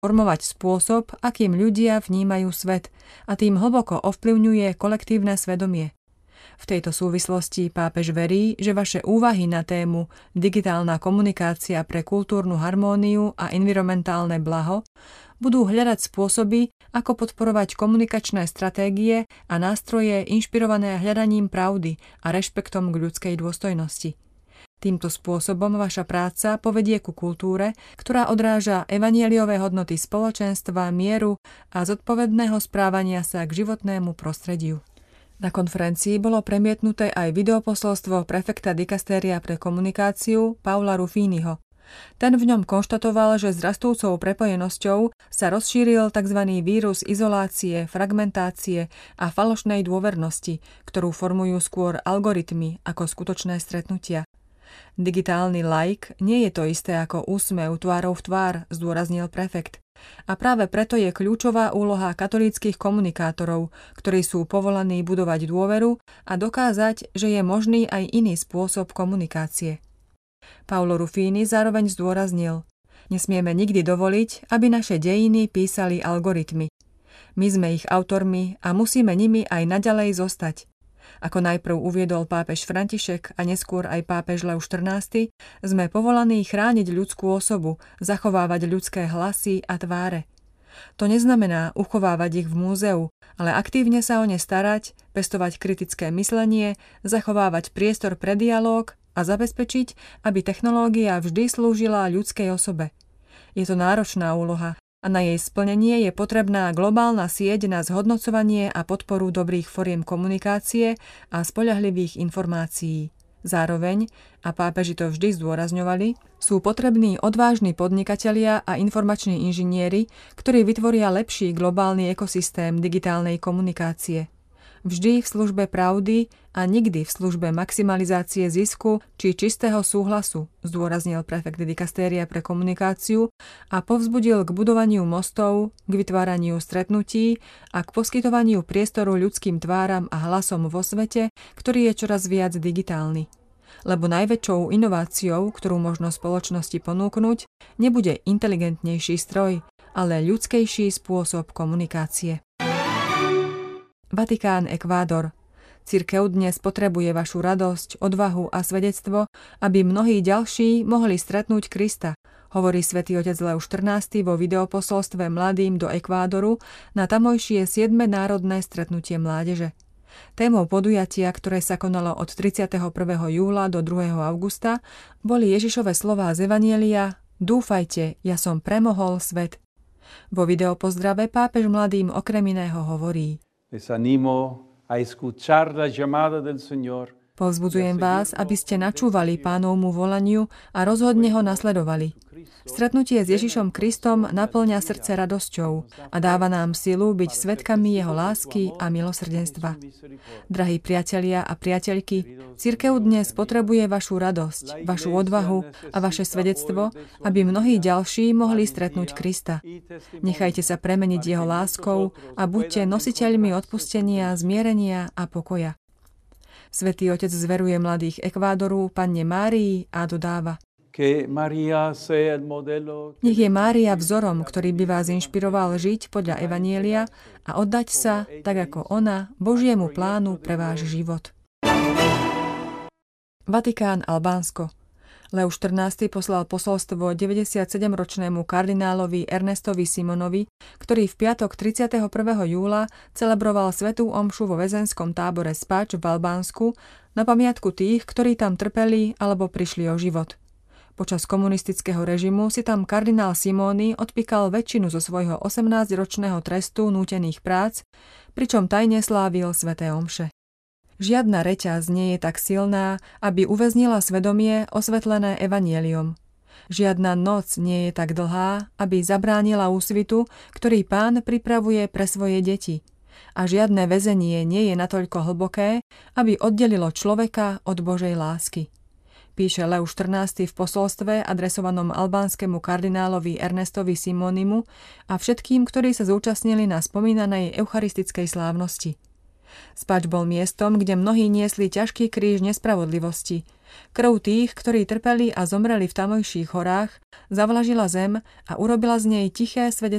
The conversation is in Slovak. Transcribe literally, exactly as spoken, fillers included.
formovať spôsob, akým ľudia vnímajú svet a tým hlboko ovplyvňuje kolektívne svedomie. V tejto súvislosti pápež verí, že vaše úvahy na tému digitálna komunikácia pre kultúrnu harmóniu a environmentálne blaho budú hľadať spôsoby, ako podporovať komunikačné stratégie a nástroje inšpirované hľadaním pravdy a rešpektom k ľudskej dôstojnosti. Týmto spôsobom vaša práca povedie ku kultúre, ktorá odráža evanjeliové hodnoty spoločenstva, mieru a zodpovedného správania sa k životnému prostrediu. Na konferencii bolo premietnuté aj videoposolstvo prefekta dikastéria pre komunikáciu Paula Ruffiniho. Ten v ňom konštatoval, že s rastúcou prepojenosťou sa rozšíril tzv. Vírus izolácie, fragmentácie a falošnej dôvernosti, ktorú formujú skôr algoritmy ako skutočné stretnutia. Digitálny like nie je to isté ako úsmev tvárou v tvár, zdôraznil prefekt. A práve preto je kľúčová úloha katolíckych komunikátorov, ktorí sú povolaní budovať dôveru a dokázať, že je možný aj iný spôsob komunikácie. Paolo Ruffini zároveň zdôraznil: nesmieme nikdy dovoliť, aby naše dejiny písali algoritmy. My sme ich autormi a musíme nimi aj naďalej zostať. Ako najprv uviedol pápež František a neskôr aj pápež Lev štrnásty, sme povolaní chrániť ľudskú osobu, zachovávať ľudské hlasy a tváre. To neznamená uchovávať ich v múzeu, ale aktívne sa o ne starať, pestovať kritické myslenie, zachovávať priestor pre dialóg a zabezpečiť, aby technológia vždy slúžila ľudskej osobe. Je to náročná úloha a na jej splnenie je potrebná globálna sieť na zhodnocovanie a podporu dobrých foriem komunikácie a spoľahlivých informácií. Zároveň, a pápeži to vždy zdôrazňovali, sú potrební odvážni podnikatelia a informační inžinieri, ktorí vytvoria lepší globálny ekosystém digitálnej komunikácie. Vždy v službe pravdy a nikdy v službe maximalizácie zisku či čistého súhlasu, zdôraznil prefekt dikastéria pre komunikáciu a povzbudil k budovaniu mostov, k vytváraniu stretnutí a k poskytovaniu priestoru ľudským tváram a hlasom vo svete, ktorý je čoraz viac digitálny. Lebo najväčšou inováciou, ktorú možno spoločnosti ponúknuť, nebude inteligentnejší stroj, ale ľudskejší spôsob komunikácie. Vatikán, Ekvádor. Cirkev dnes potrebuje vašu radosť, odvahu a svedectvo, aby mnohí ďalší mohli stretnúť Krista, hovorí svätý otec Lev štrnásty vo videoposolstve mladým do Ekvádoru na tamojšie siedme národné stretnutie mládeže. Témou podujatia, ktoré sa konalo od tridsiateho prvého júla do druhého augusta, boli Ježišove slová z Evanjelia: Dúfajte, ja som premohol svet. Vo videopozdrave pápež mladým okrem iného hovorí: Povzbudzujem vás, aby ste načúvali Pánovmu volaniu a rozhodne ho nasledovali. Stretnutie s Ježišom Kristom napĺňa srdce radosťou a dáva nám silu byť svedkami jeho lásky a milosrdenstva. Drahí priatelia a priateľky, cirkev dnes potrebuje vašu radosť, vašu odvahu a vaše svedectvo, aby mnohí ďalší mohli stretnúť Krista. Nechajte sa premeniť jeho láskou a buďte nositeľmi odpustenia, zmierenia a pokoja. Svätý otec zveruje mladých Ekvádoru Panne Márii a dodáva: Nech je Mária vzorom, ktorý by vás inšpiroval žiť podľa Evanjelia a oddať sa, tak ako ona, Božiemu plánu pre váš život. Vatikán, Albánsko. Lev štrnásty poslal posolstvo deväťdesiatsedemročnému kardinálovi Ernestovi Simonovi, ktorý v piatok tridsiateho prvého júla celebroval svätú omšu vo väzenskom tábore Spač v Albánsku na pamiatku tých, ktorí tam trpeli alebo prišli o život. Počas komunistického režimu si tam kardinál Simoni odpíkal väčšinu zo svojho osemnásťročného trestu nútených prác, pričom tajne slávil sväté omše. Žiadna reťaz nie je tak silná, aby uväznila svedomie osvetlené evanjeliom. Žiadna noc nie je tak dlhá, aby zabránila úsvitu, ktorý Pán pripravuje pre svoje deti. A žiadne väzenie nie je natoľko hlboké, aby oddelilo človeka od Božej lásky. Píše Lev štrnásty v posolstve adresovanom albánskemu kardinálovi Ernestovi Simonimu a všetkým, ktorí sa zúčastnili na spomínanej eucharistickej slávnosti. Spač bol miestom, kde mnohí niesli ťažký kríž nespravodlivosti. Krv tých, ktorí trpeli a zomreli v tamojších horách, zavlažila zem a urobila z nej tiché svedectvo